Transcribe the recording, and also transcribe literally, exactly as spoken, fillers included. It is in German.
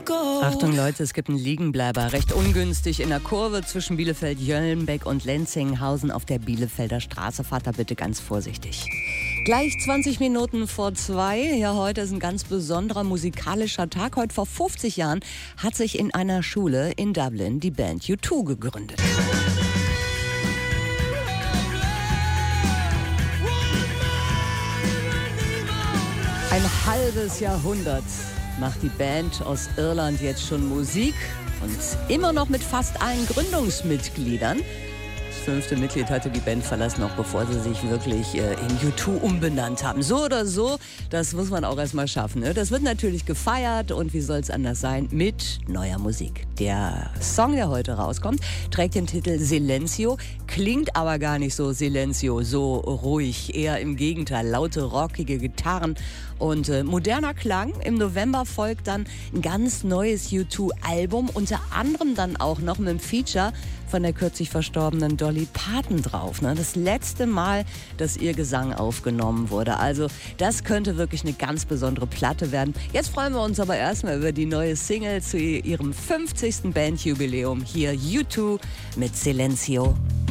Achtung Leute, es gibt einen Liegenbleiber, recht ungünstig in der Kurve zwischen Bielefeld-Jöllenbeck und Lenzinghausen auf der Bielefelder Straße. Fahrt da bitte ganz vorsichtig. Gleich zwanzig Minuten vor zwei. Ja, heute ist ein ganz besonderer musikalischer Tag. Heute vor fünfzig Jahren hat sich in einer Schule in Dublin die Band U zwei gegründet. Ein halbes Jahrhundert macht die Band aus Irland jetzt schon Musik und immer noch mit fast allen Gründungsmitgliedern. Das fünfte Mitglied hatte die Band verlassen, noch bevor sie sich wirklich äh, in U zwei umbenannt haben. So oder so, das muss man auch erstmal schaffen. Ne? Das wird natürlich gefeiert und wie soll es anders sein, mit neuer Musik. Der Song, der heute rauskommt, trägt den Titel Silencio, klingt aber gar nicht so Silencio, so ruhig. Eher im Gegenteil, laute, rockige Gitarren und äh, moderner Klang. Im November folgt dann ein ganz neues U zwei Album, unter anderem dann auch noch mit einem Feature von der kürzlich verstorbenen Dolly Parton drauf. Ne? Das letzte Mal, dass ihr Gesang aufgenommen wurde. Also das könnte wirklich eine ganz besondere Platte werden. Jetzt freuen wir uns aber erstmal über die neue Single zu ihrem fünfzigsten Bandjubiläum. Hier U zwei mit Silencio.